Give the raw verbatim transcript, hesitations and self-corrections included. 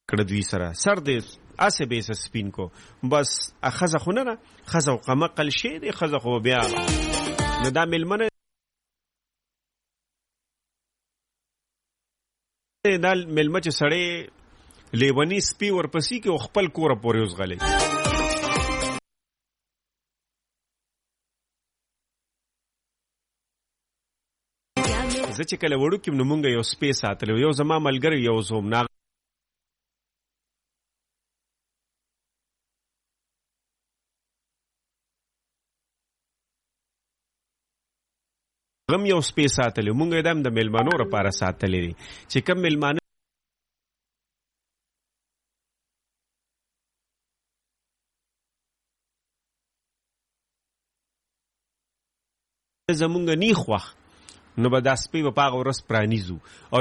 کړه دوی سره سر دې اسه به سپین کو بس اخذ خو نه نه خذ او قمقل شي دې خذ خو بیا نو دا ملمنه دا ملمه چې سړی لیونی سپی ورپسې کې خپل کور پورې وزغلې زه چې کله وړو کې نو مونږ یو سپی ساتلو یو زما ملګری یو زوم نا غم یو سپی ساتلو مونږ دم د ملمانو لپاره ساتلې چې کوم ملمانو زمونږ نیخ وخت نو به دا سپی په هغه ورځ پرانیزو.